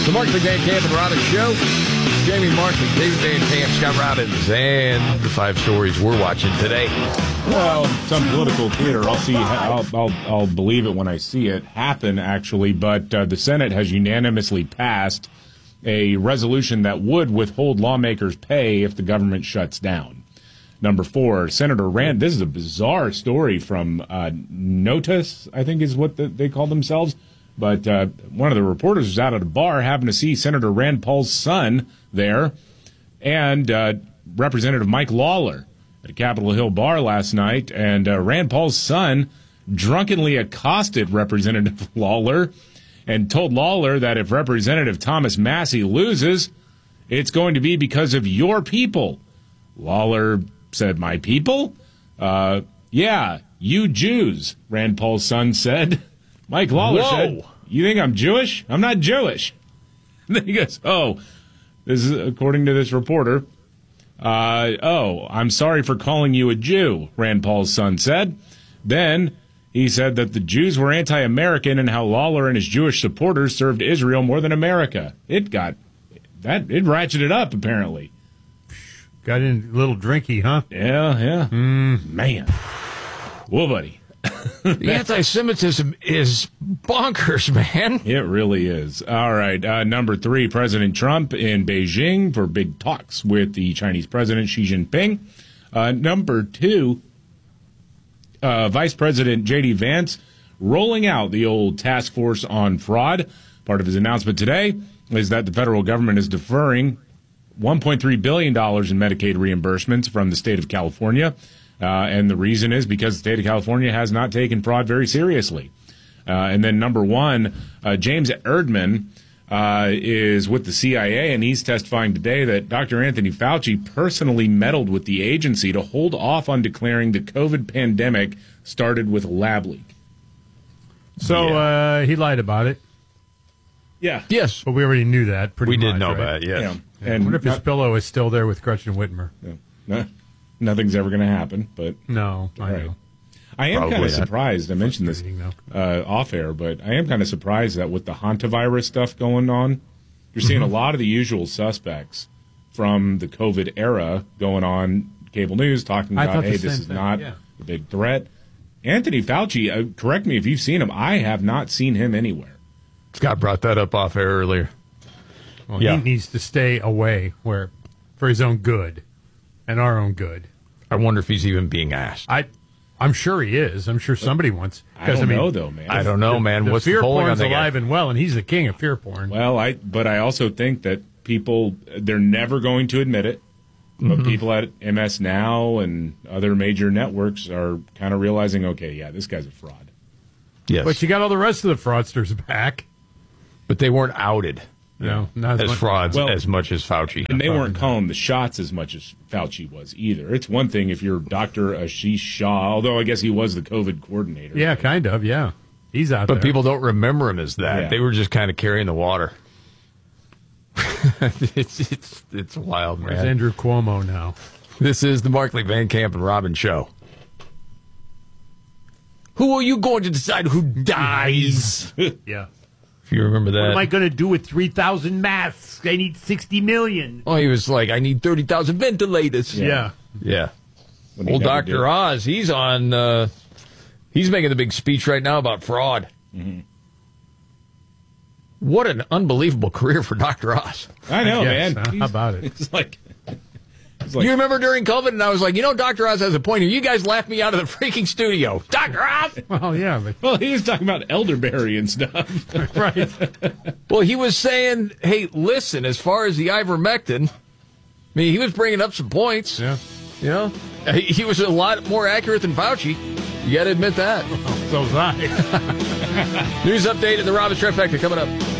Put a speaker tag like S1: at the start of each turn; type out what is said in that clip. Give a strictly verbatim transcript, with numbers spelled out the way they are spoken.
S1: The Markley, Van Camp, and Robbins Show. Jamie Markley, David Van Camp, Scott Robbins, and the five stories we're watching today.
S2: Well, some political theater. I'll see. I'll, I'll, I'll believe it when I see it happen, actually. But uh, the Senate has unanimously passed a resolution that would withhold lawmakers' pay if the government shuts down. Number four, Senator Rand. This is a bizarre story from uh, Notice, I think is what the, they call themselves. But uh, one of the reporters was out at a bar, happened to see Senator Rand Paul's son there, and uh, Representative Mike Lawler at a Capitol Hill bar last night. And uh, Rand Paul's son drunkenly accosted Representative Lawler and told Lawler that if Representative Thomas Massie loses, it's going to be because of your people. Lawler said, "My people? Uh, yeah, you Jews," Rand Paul's son said. Mike Lawler
S1: Whoa.
S2: said, "You think I'm Jewish? I'm not Jewish." And then he goes, "Oh, this is according to this reporter. Uh, oh, I'm sorry for calling you a Jew," Rand Paul's son said. Then he said that the Jews were anti-American and how Lawler and his Jewish supporters served Israel more than America. It got that it ratcheted up apparently.
S3: Got in a little drinky, huh?
S2: Yeah, yeah.
S3: Mm.
S2: Man, whoa, buddy.
S1: The anti-Semitism is bonkers, man.
S2: It really is. All right. Uh, number three, President Trump in Beijing for big talks with the Chinese President Xi Jinping. Uh, number two, uh, Vice President J D Vance rolling out the old task force on fraud. Part of his announcement today is that the federal government is deferring one point three billion dollars in Medicaid reimbursements from the state of California. Uh, and the reason is because the state of California has not taken fraud very seriously. Uh, and then number one, uh, James Erdman uh, is with the C I A, and he's testifying today that Doctor Anthony Fauci personally meddled with the agency to hold off on declaring the COVID pandemic started with a lab leak.
S3: So
S2: Yeah.
S3: uh, he lied about it,
S2: Yeah.
S1: Yes.
S3: but we already knew that pretty
S1: We
S3: much.
S1: did know
S3: right?
S1: that, yes.
S2: Yeah.
S3: Yeah.
S2: And
S3: I wonder if his
S2: not-
S3: pillow is still there with Gretchen Whitmer.
S2: yeah. No, nothing's ever going to happen, but
S3: No, I
S2: right.
S3: know.
S2: I am
S1: Probably
S2: kind of
S1: not.
S2: surprised. I mentioned this
S3: Frustrating,
S2: uh, off air, but I am kind of surprised that with the hantavirus stuff going on, you're seeing a lot of the usual suspects from the COVID era going on cable news talking
S3: I
S2: about,
S3: thought the
S2: hey, this
S3: same
S2: is
S3: thing,
S2: not
S3: yeah.
S2: a big threat. Anthony Fauci, uh, correct me if you've seen him. I have not seen him anywhere.
S1: Scott brought that up off air earlier.
S3: Well,
S2: Yeah.
S3: he needs to stay away where for his own good and our own good.
S1: I wonder if he's even being asked.
S3: I, I'm sure he is. I'm sure somebody wants.
S2: I
S3: 'cause,
S2: don't
S3: mean,
S2: know, though, man.
S1: I don't know, man.
S3: The
S1: What's the
S3: fear
S1: polling on
S3: porn's
S1: that guy?
S3: alive and well, and he's the king of fear porn.
S2: Well, I but I also think that people, they're never going to admit it. But people at M S Now and other major networks are kind of realizing, okay, yeah, this guy's a fraud.
S1: Yes.
S3: But you got all the rest of the fraudsters back.
S1: But they weren't outed
S3: No, not
S1: as
S3: much.
S1: frauds
S2: Well,
S1: as much as Fauci.
S2: And they weren't calling the shots as much as Fauci was either. It's one thing if you're Doctor Ashish Shah, although I guess he was the COVID coordinator.
S3: Yeah, kind of. Yeah, he's out
S1: But
S3: there.
S1: people don't remember him as that.
S2: Yeah.
S1: They were just kind of carrying the water. it's, it's it's wild,
S3: Where's
S1: man.
S3: Andrew Cuomo now?
S1: This is the Markley, Van Camp, and Robin show. Who are you going to decide who dies?
S3: Yeah.
S1: If you remember that.
S3: What am I going to do with three thousand masks? I need sixty million.
S1: Oh, he was like, I need thirty thousand ventilators.
S3: Yeah.
S1: Yeah.
S2: When he
S1: Old
S2: never
S1: Doctor
S2: did.
S1: Oz, he's on, uh, he's making the big speech right now about fraud.
S2: Mm-hmm.
S1: What an unbelievable career for Doctor Oz.
S2: I know,
S3: Yes,
S2: man.
S3: how
S2: He's-
S3: about it?
S2: It's like, it's like
S1: You remember during COVID, and I was like, you know, Doctor Oz has a point here. You guys laughed me out of the freaking studio. Doctor Oz!
S3: Well, yeah, but
S2: well, he was talking about elderberry and stuff.
S3: right.
S1: Well, he was saying, hey, listen, as far as the ivermectin, I mean, he was bringing up some points.
S3: Yeah.
S1: You know, he, he was a lot more accurate than Fauci. You got to admit that.
S3: So was I.
S1: News update and the Robin Trifecta coming up.